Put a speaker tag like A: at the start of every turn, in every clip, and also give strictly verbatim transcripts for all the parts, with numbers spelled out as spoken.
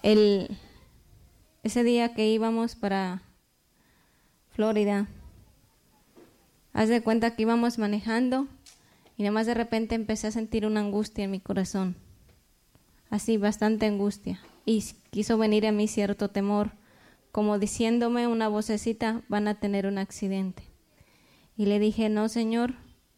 A: el, ese día que íbamos para Florida, haz de cuenta que íbamos manejando y nada más de repente empecé a sentir una angustia en mi corazón, así bastante angustia, y quiso venir a mí cierto temor, como diciéndome una vocecita, van a tener un accidente. Y le dije, no, Señor.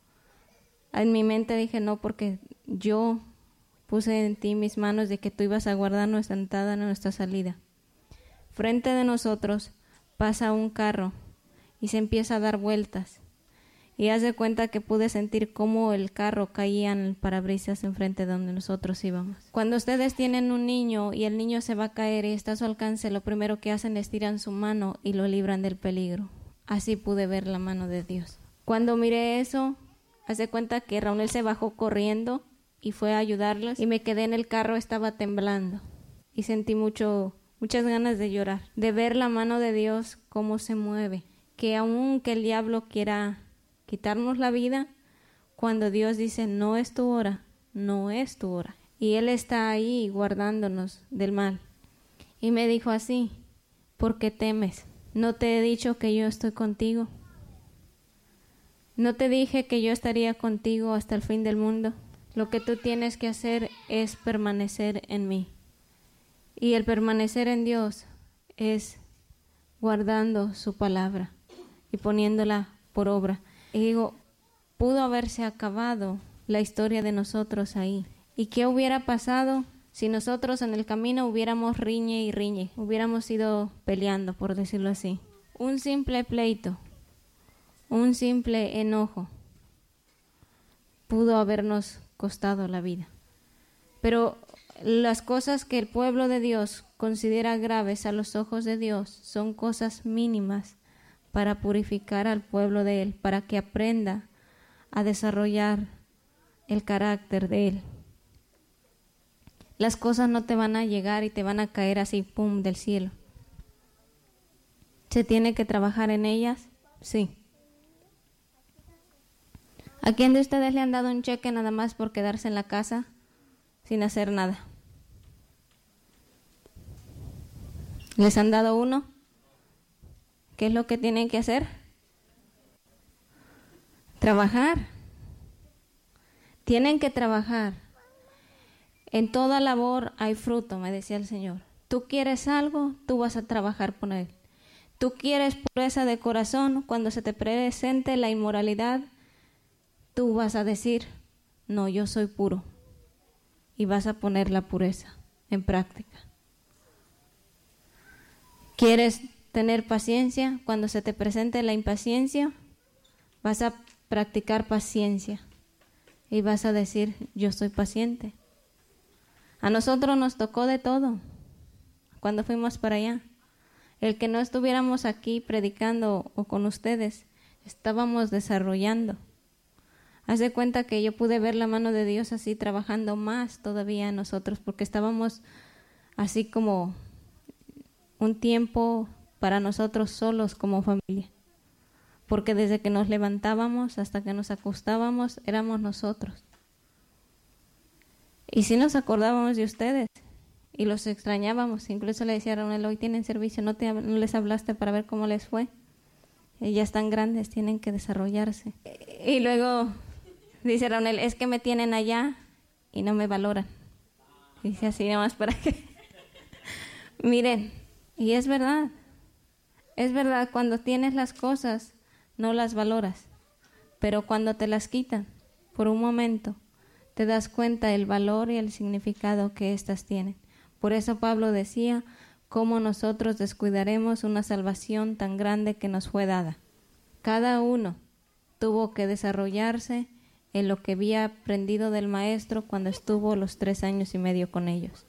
A: En mi mente dije, no, porque yo puse en ti mis manos de que tú ibas a guardar nuestra entrada y nuestra salida. Frente de nosotros pasa un carro y se empieza a dar vueltas. Y haz de cuenta que pude sentir cómo el carro caía en el parabrisas enfrente de donde nosotros íbamos. Cuando ustedes tienen un niño y el niño se va a caer y está a su alcance, lo primero que hacen es tiran su mano y lo libran del peligro. Así pude ver la mano de Dios. Cuando miré eso, haz de cuenta que Raúl se bajó corriendo y fue a ayudarlos y me quedé en el carro, estaba temblando y sentí mucho, muchas ganas de llorar, de ver la mano de Dios cómo se mueve, que aunque el diablo quiera quitarnos la vida, cuando Dios dice no es tu hora, no es tu hora, y Él está ahí guardándonos del mal. Y me dijo así, ¿por qué temes? ¿No te he dicho que yo estoy contigo? ¿No te dije que yo estaría contigo hasta el fin del mundo? Lo que tú tienes que hacer es permanecer en mí. Y el permanecer en Dios es guardando su palabra y poniéndola por obra. Y digo, pudo haberse acabado la historia de nosotros ahí. ¿Y qué hubiera pasado si nosotros en el camino hubiéramos riñe y riñe? Hubiéramos ido peleando, por decirlo así. Un simple pleito, un simple enojo pudo habernos costado la vida. Pero las cosas que el pueblo de Dios considera graves a los ojos de Dios son cosas mínimas para purificar al pueblo de Él, para que aprenda a desarrollar el carácter de Él. Las cosas no te van a llegar y te van a caer así, pum, del cielo. ¿Se tiene que trabajar en ellas? Sí. ¿A quién de ustedes le han dado un cheque nada más por quedarse en la casa sin hacer nada? ¿Les han dado uno? ¿Qué es lo que tienen que hacer? Trabajar. Tienen que trabajar. En toda labor hay fruto, me decía el Señor. Tú quieres algo, tú vas a trabajar por él. Tú quieres pureza de corazón, cuando se te presente la inmoralidad, tú vas a decir, no, yo soy puro. Y vas a poner la pureza en práctica. ¿Quieres tener paciencia? Cuando se te presente la impaciencia, vas a practicar paciencia y vas a decir, yo soy paciente. A nosotros nos tocó de todo cuando fuimos para allá. El que no estuviéramos aquí predicando o con ustedes, estábamos desarrollando. Haz de cuenta que yo pude ver la mano de Dios así trabajando más todavía en nosotros, porque estábamos así como un tiempo para nosotros solos como familia, porque desde que nos levantábamos hasta que nos acostábamos éramos nosotros. Y sí nos acordábamos de ustedes y los extrañábamos. Incluso le decía a Raúl, hoy tienen servicio, ¿no, te, no les hablaste para ver cómo les fue? Y ya están grandes, tienen que desarrollarse. Y luego dice Raúl, es que me tienen allá y no me valoran. Dice así nomás para que miren, y es verdad. Es verdad, cuando tienes las cosas no las valoras, pero cuando te las quitan por un momento te das cuenta del valor y el significado que éstas tienen. Por eso Pablo decía, cómo nosotros descuidaremos una salvación tan grande que nos fue dada. Cada uno tuvo que desarrollarse en lo que había aprendido del maestro cuando estuvo los tres años y medio con ellos.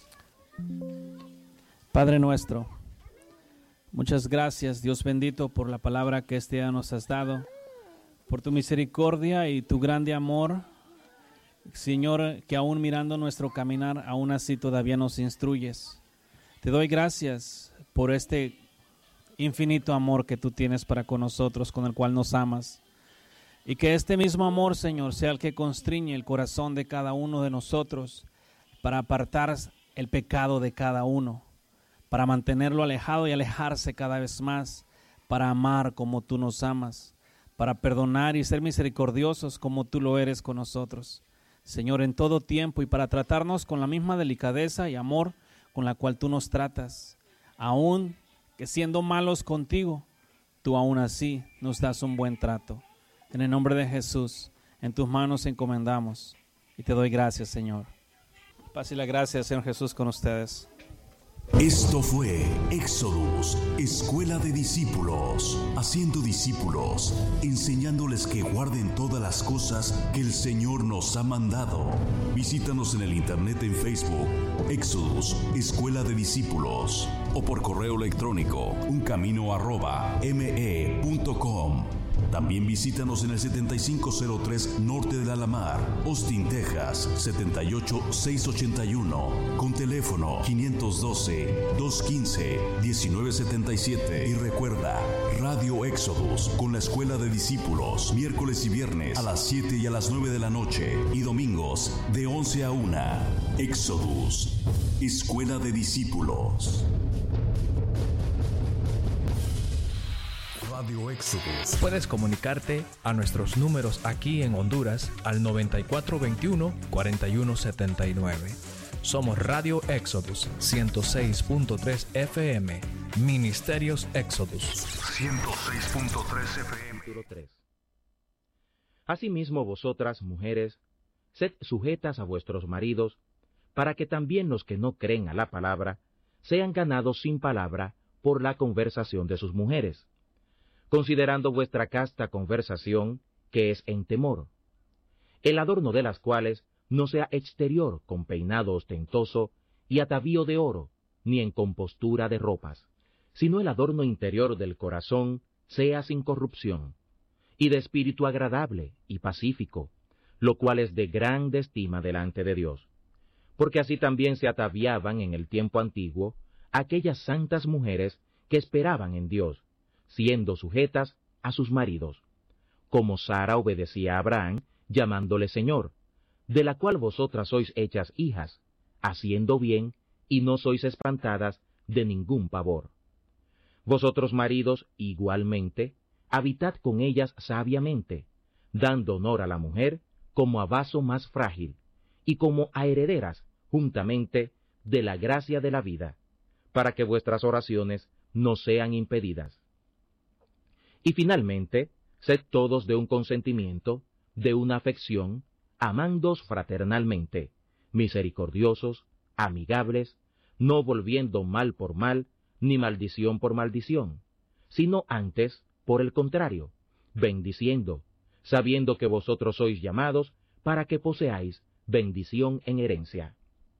B: Padre nuestro, muchas gracias, Dios bendito, por la palabra que este día nos has dado, por tu misericordia y tu grande amor, Señor, que aún mirando nuestro caminar, aún así todavía nos instruyes. Te doy gracias por este infinito amor que tú tienes para con nosotros, con el cual nos amas. Y que este mismo amor, Señor, sea el que constriñe el corazón de cada uno de nosotros para apartar el pecado de cada uno. para mantenerlo alejado y alejarse cada vez más, para amar como tú nos amas, para perdonar y ser misericordiosos como tú lo eres con nosotros, Señor, en todo tiempo, y para tratarnos con la misma delicadeza y amor con la cual tú nos tratas, aun que siendo malos contigo, tú aún así nos das un buen trato. En el nombre de Jesús, en tus manos encomendamos y te doy gracias, Señor. Paz y la gracia, Señor Jesús, con ustedes.
C: Esto fue Éxodus, Escuela de Discípulos, haciendo discípulos, enseñándoles que guarden todas las cosas que el Señor nos ha mandado. Visítanos en el internet en Facebook, Éxodus, Escuela de Discípulos, o por correo electrónico, uncamino arroba me punto com. También visítanos en el setenta y cinco cero tres Norte de Alamar, Austin, Texas, setenta y ocho mil seiscientos ochenta y uno, con teléfono quinientos doce, doscientos quince, diecinueve setenta y siete. Y recuerda, Radio Éxodus con la Escuela de Discípulos, miércoles y viernes a las siete y a las nueve de la noche, y domingos de once a una. Éxodus, Escuela de Discípulos. Radio Éxodus.
D: Puedes comunicarte a nuestros números aquí en Honduras al noventa y cuatro veintiuno, cuarenta y uno setenta y nueve. Somos Radio Éxodus ciento seis punto tres F M, Ministerios Éxodus
C: ciento seis punto tres F M.
E: Asimismo vosotras, mujeres, sed sujetas a vuestros maridos, para que también los que no creen a la palabra sean ganados sin palabra por la conversación de sus mujeres, considerando vuestra casta conversación, que es en temor, el adorno de las cuales no sea exterior con peinado ostentoso y atavío de oro, ni en compostura de ropas, sino el adorno interior del corazón sea sin corrupción, y de espíritu agradable y pacífico, lo cual es de grande estima delante de Dios. Porque así también se ataviaban en el tiempo antiguo aquellas santas mujeres que esperaban en Dios, siendo sujetas a sus maridos, como Sara obedecía a Abraham, llamándole Señor, de la cual vosotras sois hechas hijas, haciendo bien, y no sois espantadas de ningún pavor. Vosotros maridos, igualmente, habitad con ellas sabiamente, dando honor a la mujer como a vaso más frágil, y como a herederas, juntamente, de la gracia de la vida, para que vuestras oraciones no sean impedidas. Y finalmente, sed todos de un consentimiento, de una afección, amándoos fraternalmente, misericordiosos, amigables, no volviendo mal por mal, ni maldición por maldición, sino antes, por el contrario, bendiciendo, sabiendo que vosotros sois llamados para que poseáis bendición en herencia.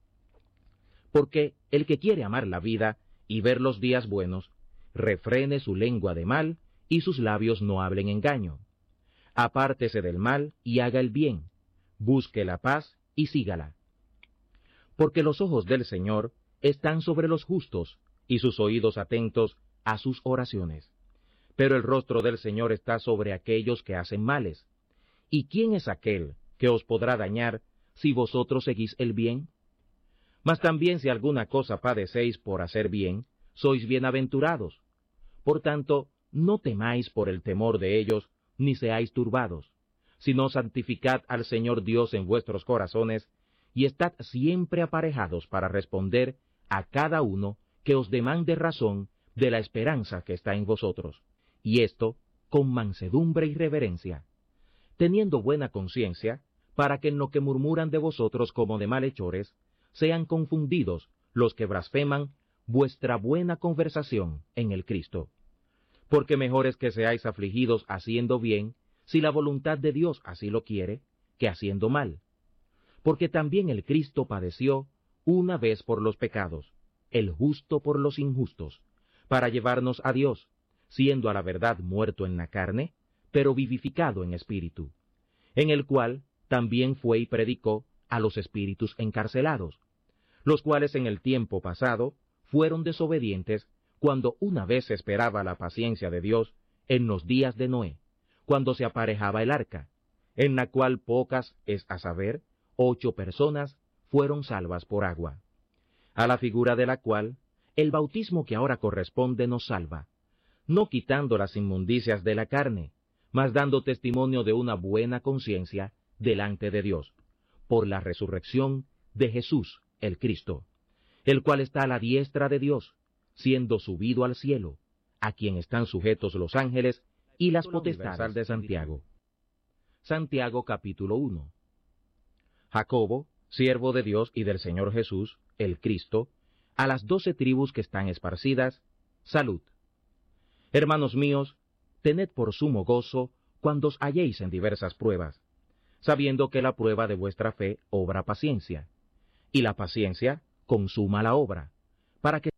E: Porque el que quiere amar la vida y ver los días buenos, refrene su lengua de mal, y sus labios no hablen engaño. Apártese del mal y haga el bien, busque la paz y sígala. Porque los ojos del Señor están sobre los justos, y sus oídos atentos a sus oraciones. Pero el rostro del Señor está sobre aquellos que hacen males. ¿Y quién es aquel que os podrá dañar si vosotros seguís el bien? Mas también si alguna cosa padecéis por hacer bien, sois bienaventurados. Por tanto, no temáis por el temor de ellos, ni seáis turbados, sino santificad al Señor Dios en vuestros corazones, y estad siempre aparejados para responder a cada uno que os demande razón de la esperanza que está en vosotros, y esto con mansedumbre y reverencia, teniendo buena conciencia, para que en lo que murmuran de vosotros como de malhechores, sean confundidos los que blasfeman vuestra buena conversación en el Cristo. Porque mejor es que seáis afligidos haciendo bien, si la voluntad de Dios así lo quiere, que haciendo mal. Porque también el Cristo padeció una vez por los pecados, el justo por los injustos, para llevarnos a Dios, siendo a la verdad muerto en la carne, pero vivificado en espíritu, en el cual también fue y predicó a los espíritus encarcelados, los cuales en el tiempo pasado fueron desobedientes, cuando una vez se esperaba la paciencia de Dios en los días de Noé, cuando se aparejaba el arca, en la cual pocas, es a saber, ocho personas, fueron salvas por agua, a la figura de la cual el bautismo que ahora corresponde nos salva, no quitando las inmundicias de la carne, mas dando testimonio de una buena conciencia delante de Dios, por la resurrección de Jesús el Cristo, el cual está a la diestra de Dios, siendo subido al cielo, a quien están sujetos los ángeles y las potestades de Santiago. Santiago capítulo uno. Jacobo, siervo de Dios y del Señor Jesús, el Cristo, a las doce tribus que están esparcidas, salud. Hermanos míos, tened por sumo gozo cuando os halléis en diversas pruebas, sabiendo que la prueba de vuestra fe obra paciencia, y la paciencia consuma la obra, para que